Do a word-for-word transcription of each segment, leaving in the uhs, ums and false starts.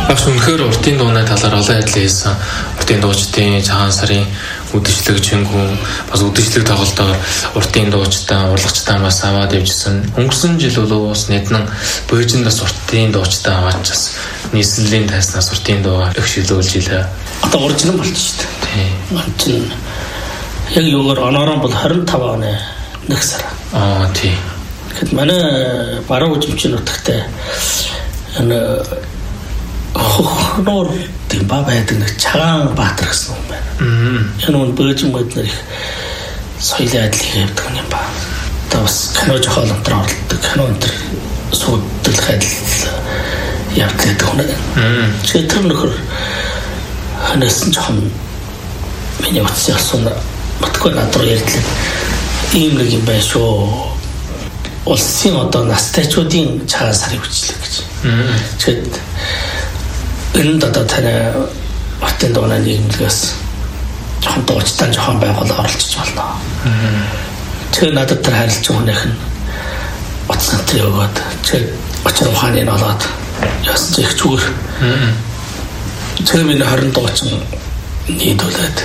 Бас үнэхээр уртын дууны талаар олон ажил хийсэн. Уртын дуучдын цагаан сарын үдшилэг чингүү бас үдшилэг тоглолтоо уртын дуучдаа урлагчдаа бас аваад явжсэн. Өнгөрсөн жил бол бас нэгэн Бөөжинд бас уртын дуучдаа аваад бас нийслэлийн тайснаас уртын дуугаа их шилүүлж илээ. Одоо оригинал болж шүү дээ. Тийм. Яг юугаар оноорон бол двадцать пять оны нэг сар. Аа тий. Тэгэхэд манай баруун үзмчин нутагтай энэ хохноор тийм ба байдаг нэг Цагаан Баатар гэсэн хүн байна. Энэ хүн Бөөжин мод нар их соёлын ажил хийдэг юм ба. Одоо бас кино зохиол өнтер оролцдог. Кино өнтер сүйтгэх ажил явдаг хүн. Тэгээд тэр нөхөр ханасан жоохон миний утас ялсан батгүй надруу ярьдлаа. Ийм нэг юм байна шүү. Улсын одоо настайчуудын цагаан сарын хүчлэг гэж. Тэгээд энэ одоо танай хотын дууны нийгэмлэгээс жоохон дуучтан жоохон байгуулга оролцож байна. Тэгээд надад тэр харилцаж хүнийх нь утас натри өгөөд тэгээд очир ухааныг олоод яасан ч их зүгээр. Тэгээд миний харин дуучин нийлүүлээд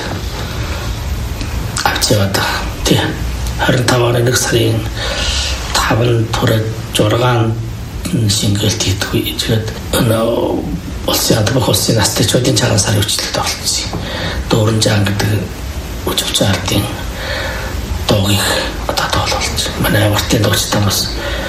авчиад тийм двадцать пять оны нэг сарын таван тураад жургаан шингэлт хийдгүй. Тэгээд энэ улсын адбах улсын настайчуудын цагаан сарын хүчлэлд оролцсон. Дөрөн жаан гэдэг үживч ардын дуугийг одоо тоололж. Манай уртын дуучтай бас